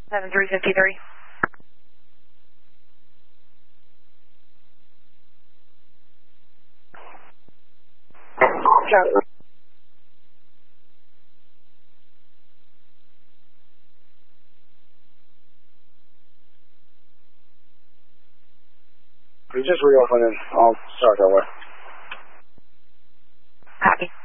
7353. Copy. We just reopened and I'll start that way. Copy.